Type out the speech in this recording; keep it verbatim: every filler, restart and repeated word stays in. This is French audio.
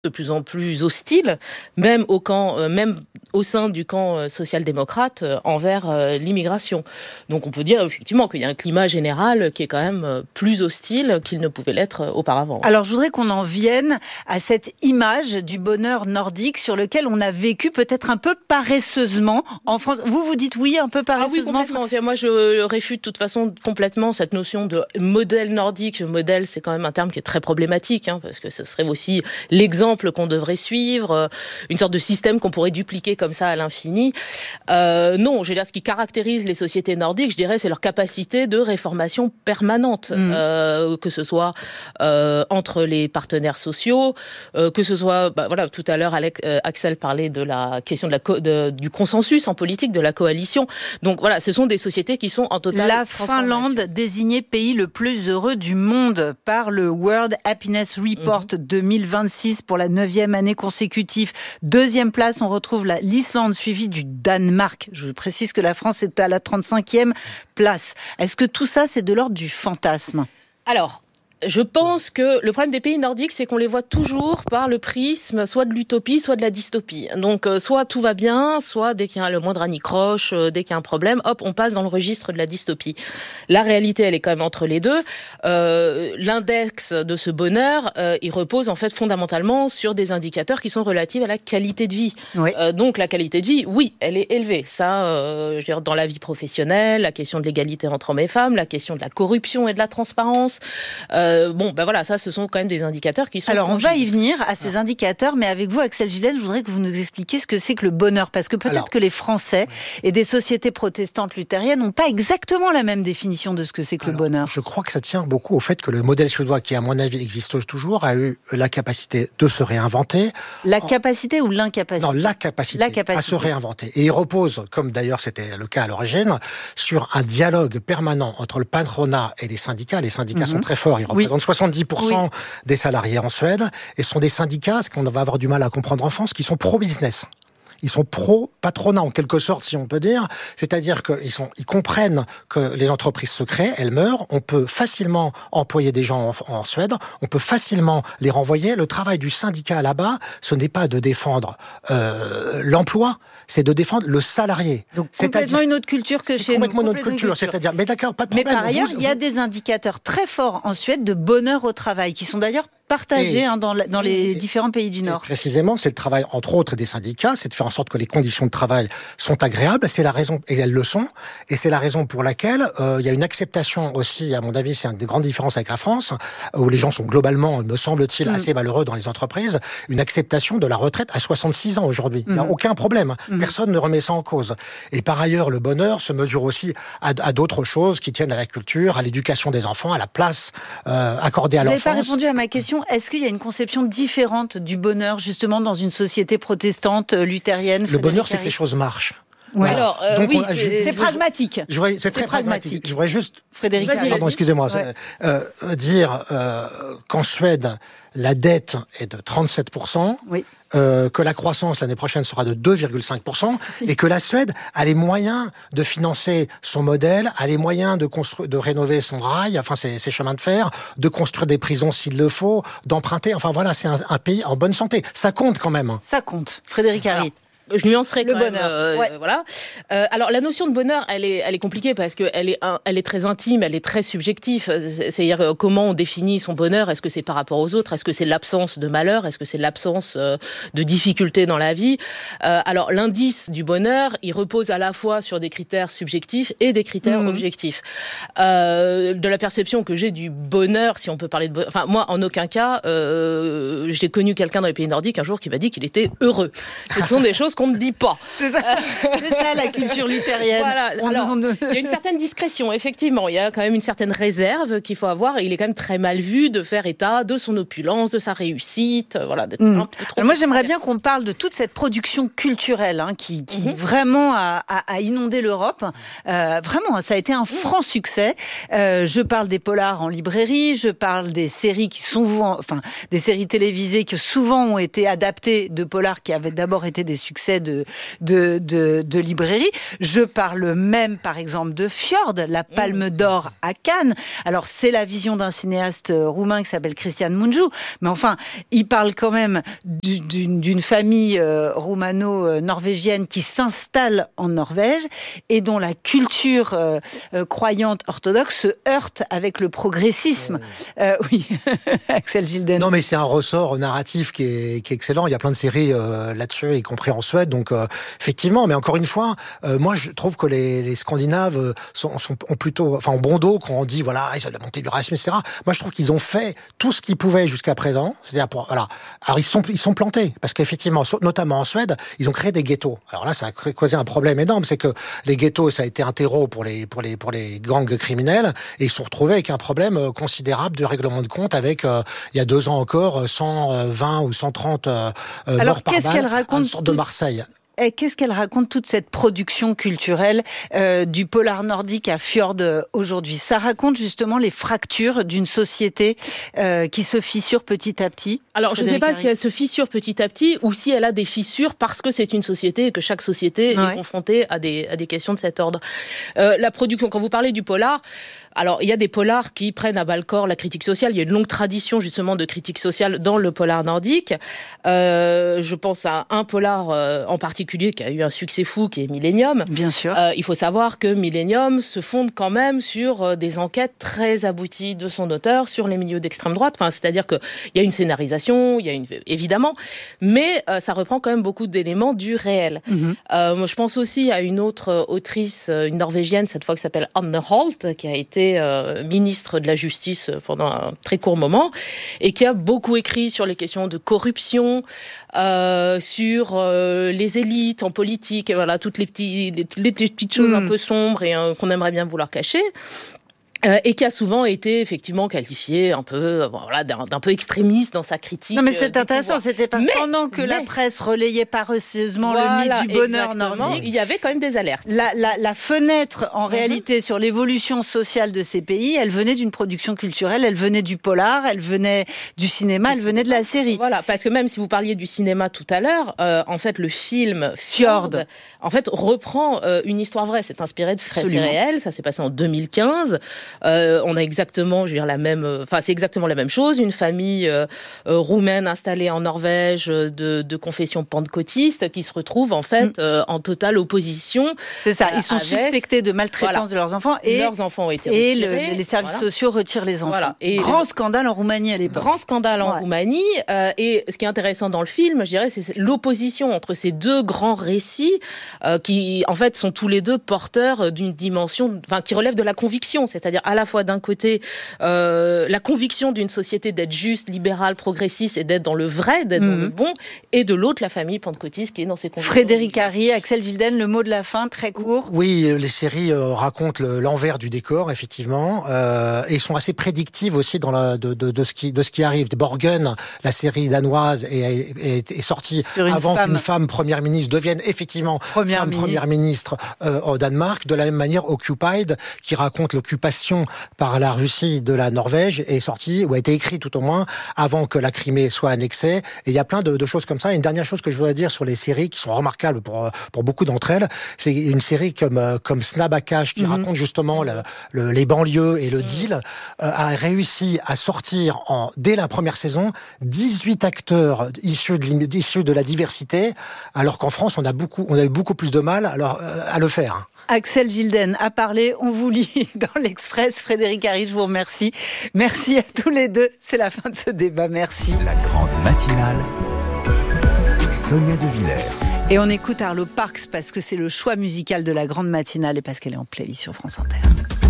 de plus en plus hostile, même au camp, euh, même au sein du camp euh, social-démocrate euh, envers euh, l'immigration. Donc on peut dire effectivement qu'il y a un climat général qui est quand même euh, plus hostile qu'il ne pouvait l'être euh, auparavant. Alors je voudrais qu'on en vienne à cette image du bonheur nordique sur lequel on a vécu peut-être un peu paresseusement en France. Vous, vous dites oui, un peu paresseusement. Ah oui, complètement. Moi, je réfute de toute façon complètement cette notion de modèle nordique. Modèle, c'est quand même un terme qui est très problématique, hein, parce que ce serait aussi l'exemple qu'on devrait suivre, une sorte de système qu'on pourrait dupliquer comme ça à l'infini. Euh, non, je veux dire, ce qui caractérise les sociétés nordiques, je dirais, c'est leur capacité de réformation permanente, mmh. euh, que ce soit euh, entre les partenaires sociaux, euh, que ce soit, bah, voilà, tout à l'heure, Alex, euh, Axel parlait de la question de la co- de, du consensus en politique, de la coalition. Donc voilà, ce sont des sociétés qui sont en totale La Finlande désignée pays le plus heureux du monde par le World Happiness Report mmh. deux mille vingt-six pour la neuvième année consécutive. Deuxième place, on retrouve la, l'Islande suivie du Danemark. Je précise que la France est à la trente-cinquième place. Est-ce que tout ça, c'est de l'ordre du fantasme ? Alors, je pense que le problème des pays nordiques, c'est qu'on les voit toujours par le prisme soit de l'utopie, soit de la dystopie. Donc, euh, soit tout va bien, soit dès qu'il y a le moindre anicroche, euh, dès qu'il y a un problème, hop, on passe dans le registre de la dystopie. La réalité, elle est quand même entre les deux. Euh, l'index de ce bonheur, euh, il repose en fait fondamentalement sur des indicateurs qui sont relatifs à la qualité de vie. Oui. Euh, donc, la qualité de vie, oui, elle est élevée. Ça, euh, je veux dire, dans la vie professionnelle, la question de l'égalité entre hommes et femmes, la question de la corruption et de la transparence. Euh, Euh, bon, ben voilà, ça, ce sont quand même des indicateurs qui sont... Alors, on tangibles. va y venir à ces ah. indicateurs, mais avec vous, Axel Gillet, je voudrais que vous nous expliquiez ce que c'est que le bonheur, parce que peut-être Alors, que les Français ouais. et des sociétés protestantes luthériennes n'ont pas exactement la même définition de ce que c'est que Alors, le bonheur. Je crois que ça tient beaucoup au fait que le modèle suédois, qui à mon avis existe toujours, a eu la capacité de se réinventer. La capacité en... ou l'incapacité ? Non, la capacité, la capacité à se réinventer. Et il repose, comme d'ailleurs c'était le cas à l'origine, sur un dialogue permanent entre le patronat et les syndicats. Les syndicats mm-hmm. sont très forts, ils représentent oui. soixante-dix pour cent oui. des salariés en Suède, et ce sont des syndicats, ce qu'on va avoir du mal à comprendre en France, qui sont pro-business. Ils sont pro-patronat, en quelque sorte, si on peut dire. C'est-à-dire qu'ils sont, ils comprennent que les entreprises se créent, elles meurent. On peut facilement employer des gens en, en Suède. On peut facilement les renvoyer. Le travail du syndicat là-bas, ce n'est pas de défendre euh, l'emploi, c'est de défendre le salarié. Donc, complètement une autre culture que chez nous. Complètement une autre culture. culture. C'est-à-dire, mais d'accord, pas de problème. Mais par ailleurs, vous, il y a vous... des indicateurs très forts en Suède de bonheur au travail, qui sont d'ailleurs partagés et, hein, dans, la, dans les et, différents pays du Nord. Précisément, c'est le travail, entre autres, des syndicats, c'est de faire en sorte que les conditions de travail sont agréables. C'est la raison, et elles le sont, et c'est la raison pour laquelle euh, il y a une acceptation aussi, à mon avis, c'est une des grandes différences avec la France, où les gens sont globalement, me semble-t-il, mmh. assez malheureux dans les entreprises, une acceptation de la retraite à soixante-six ans aujourd'hui. Il mmh. n'y a aucun problème. Mmh. Personne ne remet ça en cause. Et par ailleurs, le bonheur se mesure aussi à, à d'autres choses qui tiennent à la culture, à l'éducation des enfants, à la place euh, accordée à Vous l'enfance. Vous n'avez pas répondu à ma question. Est-ce qu'il y a une conception différente du bonheur, justement, dans une société protestante, luthérienne ? Le bonheur, c'est que les choses marchent. Ouais. Voilà. Alors, euh, Donc, oui, on, c'est, je, c'est pragmatique. Je voudrais, c'est, c'est très pragmatique. pragmatique. Je voudrais juste, Frédéric, pardon, excusez-moi, ouais. euh, dire euh, qu'en Suède, la dette est de trente-sept pour cent. Oui. Euh, que la croissance l'année prochaine sera de deux virgule cinq pour cent et que la Suède a les moyens de financer son modèle, a les moyens de construire, de rénover son rail, enfin ses, ses chemins de fer, de construire des prisons s'il le faut, d'emprunter. Enfin voilà, c'est un, un pays en bonne santé. Ça compte quand même. Ça compte. Frédéric Harry. Je nuancerai le quand bonheur. Même, euh, ouais. voilà. Euh, alors la notion de bonheur, elle est, elle est compliquée parce que elle est, elle est très intime, elle est très subjective. C'est-à-dire euh, comment on définit son bonheur. Est-ce que c'est par rapport aux autres ? Est-ce que c'est l'absence de malheur ? Est-ce que c'est l'absence euh, de difficultés dans la vie ? euh, Alors l'indice du bonheur, il repose à la fois sur des critères subjectifs et des critères mmh. objectifs. Euh, de la perception que j'ai du bonheur, si on peut parler de bonheur. Enfin moi, en aucun cas, euh, j'ai connu quelqu'un dans les pays nordiques un jour qui m'a dit qu'il était heureux. Ce sont des choses qu'on ne dit pas. C'est ça, c'est ça la culture luthérienne. Voilà. Alors, il y a une certaine discrétion, effectivement. Il y a quand même une certaine réserve qu'il faut avoir. Et il est quand même très mal vu de faire état de son opulence, de sa réussite. Voilà, d'être mmh. un peu trop. Moi, j'aimerais bien qu'on parle de toute cette production culturelle hein, qui, qui mmh. vraiment a, a, a inondé l'Europe. Euh, vraiment, ça a été un franc succès. Euh, je parle des polars en librairie. Je parle des séries qui souvent, enfin, des séries télévisées qui souvent ont été adaptées de polars qui avaient d'abord été des succès. succès de, de, de, de librairie. Je parle même, par exemple, de Fjord, la Palme d'Or à Cannes. Alors, c'est la vision d'un cinéaste roumain qui s'appelle Cristian Mungiu, mais enfin, il parle quand même d'une, d'une famille euh, roumano-norvégienne qui s'installe en Norvège et dont la culture euh, euh, croyante orthodoxe se heurte avec le progressisme. Mmh. Euh, oui, Axel Gilden. Non, mais c'est un ressort narratif qui est, qui est excellent. Il y a plein de séries euh, là-dessus, y compris en Suède. Donc, euh, effectivement, mais encore une fois, euh, moi, je trouve que les, les Scandinaves sont, sont ont plutôt, enfin, ont bon dos quand on dit, voilà, ils ont la montée du racisme, et cetera. Moi, je trouve qu'ils ont fait tout ce qu'ils pouvaient jusqu'à présent. C'est-à-dire, pour, voilà. Alors, ils sont, ils sont plantés. Parce qu'effectivement, notamment en Suède, ils ont créé des ghettos. Alors là, ça a causé un problème énorme. C'est que les ghettos, ça a été un terreau pour les, pour les, pour les gangs criminels. Et ils se sont retrouvés avec un problème considérable de règlement de compte avec, euh, il y a deux ans encore, cent vingt ou cent trente euh, Alors, morts par qu'est-ce balle, qu'elle raconte une sorte de Marseille. Et qu'est-ce qu'elle raconte, toute cette production culturelle euh, du polar nordique à Fjord aujourd'hui? Ça raconte justement les fractures d'une société euh, qui se fissure petit à petit. Alors, je ne sais pas si elle se fissure petit à petit ou si elle a des fissures parce que c'est une société et que chaque société ouais. est confrontée à des, à des questions de cet ordre. Euh, la production, quand vous parlez du polar, alors il y a des polars qui prennent à bas-le-corps la critique sociale. Il y a une longue tradition justement de critique sociale dans le polar nordique. Euh, je pense à un polar euh, en particulier qui a eu un succès fou, qui est Millennium. Bien sûr. Euh, il faut savoir que Millennium se fonde quand même sur euh, des enquêtes très abouties de son auteur sur les milieux d'extrême droite. Enfin, c'est-à-dire qu'il y a une scénarisation, il y a une évidemment, mais euh, ça reprend quand même beaucoup d'éléments du réel. Mm-hmm. Euh, moi, je pense aussi à une autre autrice, une norvégienne cette fois, qui s'appelle Anne Holt, qui a été euh, ministre de la Justice pendant un très court moment et qui a beaucoup écrit sur les questions de corruption, euh, sur euh, les élites en politique, et voilà, toutes les, petits, les, les petites choses mmh. un peu sombres et euh, qu'on aimerait bien vouloir cacher. Euh, et qui a souvent été effectivement qualifié un peu, euh, voilà, d'un, d'un peu extrémiste dans sa critique. Non, mais c'est euh, intéressant. pouvoir. C'était pas mais, pendant que mais, la presse relayait paresseusement voilà, le mythe du bonheur nordique. Il y avait quand même des alertes. La, la, la fenêtre, en mm-hmm. réalité, sur l'évolution sociale de ces pays, elle venait d'une production culturelle, elle venait du polar, elle venait du cinéma, du elle venait de la série. Voilà, parce que même si vous parliez du cinéma tout à l'heure, euh, en fait, le film Fjord, Fjord en fait, reprend euh, une histoire vraie. C'est inspiré de faits réels. Ça s'est passé en deux mille quinze. Euh, on a exactement, je veux dire, la même, enfin, c'est exactement la même chose. Une famille euh, euh, roumaine installée en Norvège de, de confession pentecôtiste qui se retrouve en fait euh, en totale opposition. C'est ça. Ils sont avec, suspectés de maltraitance voilà, de leurs enfants et leurs enfants ont été et retirés. Le, les services voilà. sociaux retirent les enfants. Voilà. Et grand le, scandale en Roumanie à l'époque. Grand scandale en ouais. Roumanie. Euh, et ce qui est intéressant dans le film, je dirais, c'est l'opposition entre ces deux grands récits euh, qui, en fait, sont tous les deux porteurs d'une dimension, enfin, qui relève de la conviction, c'est-à-dire à la fois d'un côté euh, la conviction d'une société d'être juste, libérale, progressiste et d'être dans le vrai, d'être mmh. dans le bon, et de l'autre la famille pentecôtiste qui est dans ses convictions. Frédéric Harry, Axel Gilden, le mot de la fin, très court. Oui, les séries euh, racontent le, l'envers du décor, effectivement, euh, et sont assez prédictives aussi dans la, de, de, de, ce qui, de ce qui arrive. Borgen, la série danoise, est, est, est sortie avant femme. qu'une femme première ministre devienne effectivement première femme ministre. première ministre euh, au Danemark. De la même manière, Occupied, qui raconte l'occupation par la Russie de la Norvège, est sortie, ou a été écrit tout au moins, avant que la Crimée soit annexée. Et il y a plein de, de choses comme ça. Et une dernière chose que je voudrais dire sur les séries qui sont remarquables pour, pour beaucoup d'entre elles, c'est une série comme, comme Snabakash, qui mm-hmm. raconte justement le, le, les banlieues et le mm-hmm. deal, euh, a réussi à sortir, en, dès la première saison, dix-huit acteurs issus de, issus de la diversité, alors qu'en France, on a, beaucoup, on a eu beaucoup plus de mal alors, euh, à le faire. Axel Gilden a parlé, on vous lit dans l'Express. Frédéric Harry, je vous remercie. Merci à tous les deux. C'est la fin de ce débat. Merci. La grande matinale. Sonia De Villers. Et on écoute Arlo Parks parce que c'est le choix musical de la grande matinale et parce qu'elle est en playlist sur France Inter.